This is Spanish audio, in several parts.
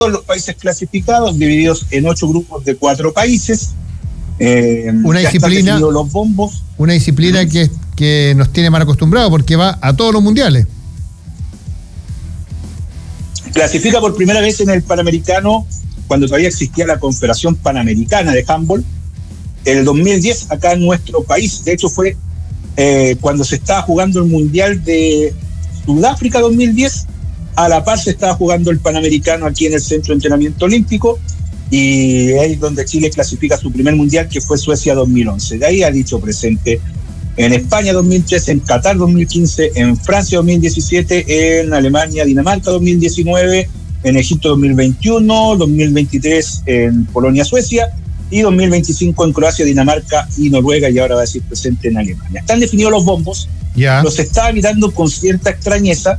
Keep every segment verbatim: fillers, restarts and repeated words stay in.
todos los países clasificados, divididos en ocho grupos de cuatro países. Eh, una disciplina, los bombos. Una disciplina que, que nos tiene mal acostumbrados porque va a todos los mundiales. Clasifica por primera vez en el Panamericano, cuando todavía existía la Confederación Panamericana de Handball, en el dos mil diez acá en nuestro país. De hecho fue eh, cuando se estaba jugando el Mundial de Sudáfrica dos mil diez, a la par se estaba jugando el Panamericano aquí en el Centro de Entrenamiento Olímpico, y ahí es donde Chile clasifica su primer mundial, que fue Suecia dos mil once. De ahí ha dicho presente en España dos mil trece, en Qatar dos mil quince, en Francia dos mil diecisiete, en Alemania, Dinamarca dos mil diecinueve, en Egipto dos mil veintiuno, dos mil veintitrés en Polonia, Suecia, y dos mil veinticinco en Croacia, Dinamarca y Noruega, y ahora va a decir presente en Alemania. Están definidos los bombos. Ya. Los estaba mirando con cierta extrañeza,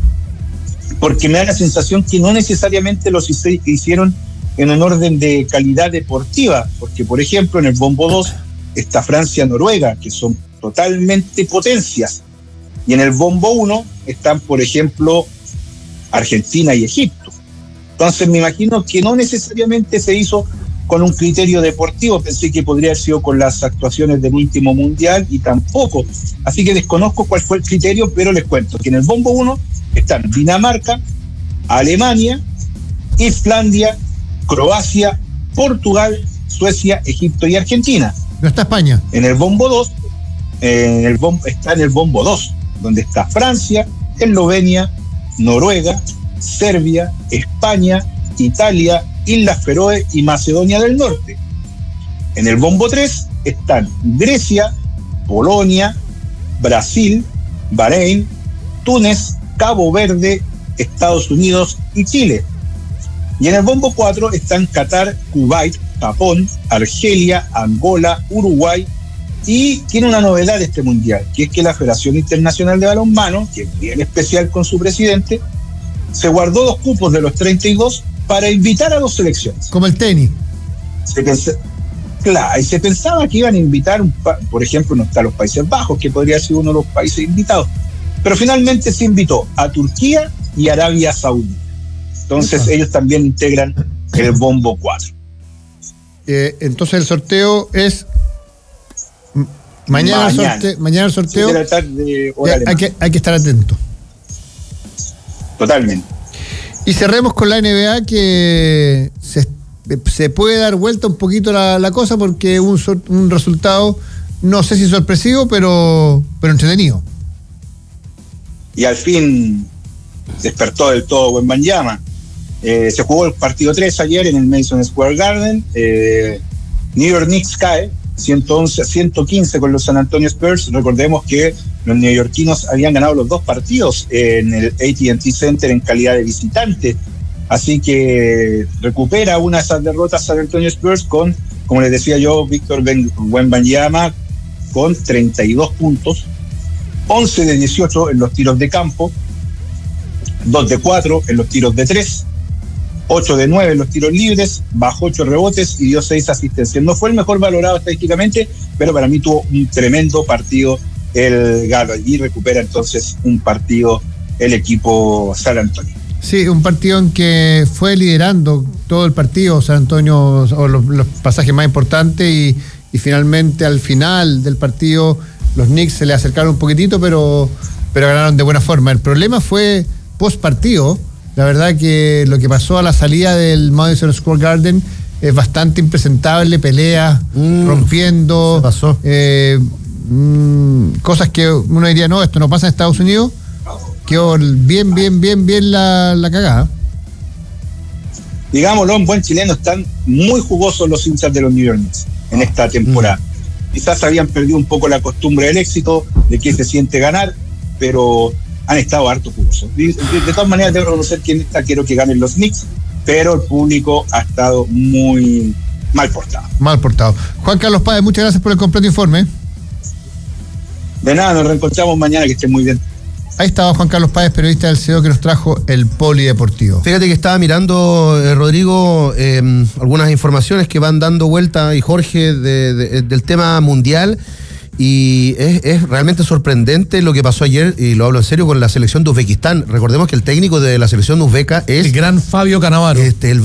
porque me da la sensación que no necesariamente los hicieron en un orden de calidad deportiva, porque por ejemplo en el bombo dos está Francia-Noruega, que son totalmente potencias, y en el bombo uno están por ejemplo Argentina y Egipto. Entonces me imagino que no necesariamente se hizo con un criterio deportivo, pensé que podría haber sido con las actuaciones del último mundial, y tampoco, así que desconozco cuál fue el criterio, pero les cuento que en el bombo uno están Dinamarca, Alemania, Islandia, Croacia, Portugal, Suecia, Egipto y Argentina. No está España. En el bombo dos, eh, en el bombo, está en el bombo dos, donde está Francia, Eslovenia, Noruega, Serbia, España, Italia, Islas Feroe y Macedonia del Norte. En el bombo tres están Grecia, Polonia, Brasil, Bahrein, Túnez, Cabo Verde, Estados Unidos y Chile. Y en el bombo cuatro están Qatar, Kuwait, Japón, Argelia, Angola, Uruguay, y tiene una novedad este mundial, que es que la Federación Internacional de Balonmano, que es bien especial con su presidente, se guardó dos cupos de los treinta y dos para invitar a dos selecciones. Como el tenis. Se pensó, claro, y se pensaba que iban a invitar, un pa- por ejemplo, no está los Países Bajos, que podría ser uno de los países invitados, pero finalmente se invitó a Turquía y Arabia Saudita. Entonces uh-huh. ellos también integran el bombo cuatro. Eh, entonces el sorteo es m- mañana, mañana. El sorteo, mañana el sorteo. De la tarde, hora hay, que, hay que estar atento. Totalmente. Y cerremos con la N B A, que se, se puede dar vuelta un poquito la, la cosa, porque un, un resultado, no sé si sorpresivo, pero, pero entretenido. Y al fin despertó del todo Wembanyama. Eh, se jugó el partido tres ayer en el Madison Square Garden. Eh, New York Knicks cae ciento once a ciento quince con los San Antonio Spurs. Recordemos que los neoyorquinos habían ganado los dos partidos en el A T and T Center en calidad de visitante. Así que recupera una de esas derrotas San Antonio Spurs con, como les decía yo, Víctor Wembanyama con treinta y dos puntos, once de dieciocho en los tiros de campo, dos de cuatro en los tiros de tres, ocho de nueve en los tiros libres, bajó ocho rebotes y dio seis asistencias. No fue el mejor valorado estadísticamente, pero para mí tuvo un tremendo partido el Galo, y recupera entonces un partido el equipo San Antonio. Sí, un partido en que fue liderando todo el partido San Antonio, o los, los pasajes más importantes, y, y finalmente al final del partido los Knicks se le acercaron un poquitito, pero, pero ganaron de buena forma. El problema fue post partido. La verdad que lo que pasó a la salida del Madison Square Garden es bastante impresentable, peleas, mm, rompiendo, pasó. Eh, mm, cosas que uno diría, no, esto no pasa en Estados Unidos. Quedó bien, bien, bien, bien la, la cagada. Digámoslo, en buen chileno, están muy jugosos los hinchas de los New York Knicks en esta temporada. Mm. Quizás habían perdido un poco la costumbre del éxito, de que se siente ganar, pero han estado harto jugosos. De, de, de todas maneras, debo reconocer que en esta quiero que ganen los Knicks, pero el público ha estado muy mal portado. Mal portado. Juan Carlos Páez, muchas gracias por el completo informe. De nada, nos reencontramos mañana, que estén muy bien. Ahí estaba Juan Carlos Páez, periodista del C E O, que nos trajo el Polideportivo. Fíjate que estaba mirando, eh, Rodrigo, eh, algunas informaciones que van dando vuelta, y Jorge, de, de, del tema mundial, Y es, es realmente sorprendente lo que pasó ayer, y lo hablo en serio, con la selección de Uzbekistán. Recordemos que el técnico de la selección uzbeca es el gran Fabio Cannavaro. Este, el